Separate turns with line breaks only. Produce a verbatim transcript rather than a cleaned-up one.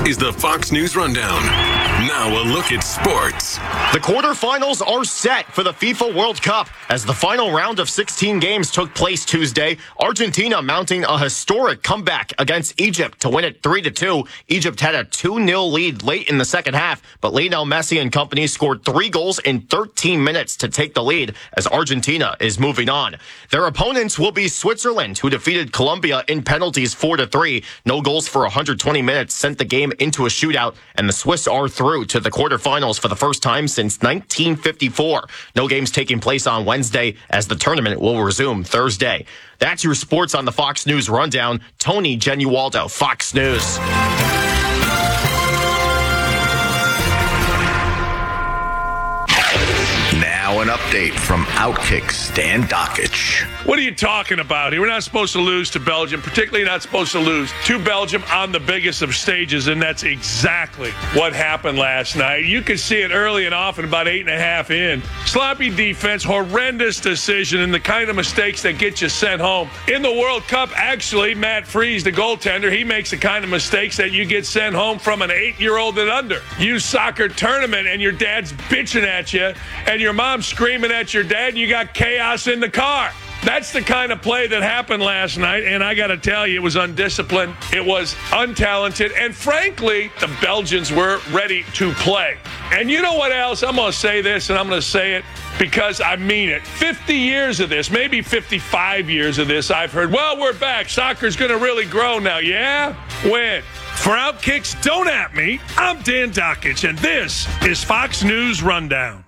is the Fox News Rundown. Now a look at sports.
The quarterfinals are set for the FIFA World Cup as the final round of sixteen games took place Tuesday. Argentina mounting a historic comeback against Egypt to win it three to two. Egypt had a two nil lead late in the second half, but Lionel Messi and company scored three goals in thirteen minutes to take the lead as Argentina is moving on. Their opponents will be Switzerland, who defeated Colombia in penalties four to three. No goals for one hundred twenty minutes sent the game into a shootout, and the Swiss are through to the quarterfinals for the first time since nineteen fifty-four. No games taking place on Wednesday as the tournament will resume Thursday. That's your sports on the Fox News Rundown. Tony Genualdo, Fox News.
Now an update from Outkick Stan Dakich.
What are you talking about here? We're not supposed to lose to Belgium, particularly not supposed to lose to Belgium on the biggest of stages, and that's exactly what happened last night. You could see it early and often, about eight and a half in. Sloppy defense, horrendous decision, and the kind of mistakes that get you sent home. In the World Cup, actually, Matt Freese, the goaltender, he makes the kind of mistakes that you get sent home from an eight-year-old and under. You soccer tournament, and your dad's bitching at you, and your mom's screaming at your dad, and you got chaos in the car. That's the kind of play that happened last night, and I got to tell you, it was undisciplined, it was untalented, and frankly, the Belgians were ready to play. And you know what else? I'm going to say this, and I'm going to say it because I mean it. fifty years of this, maybe fifty-five years of this, I've heard, well, we're back. Soccer's going to really grow now. Yeah? When? For Outkicks, don't at me. I'm Dan Dakich, and this is Fox News Rundown.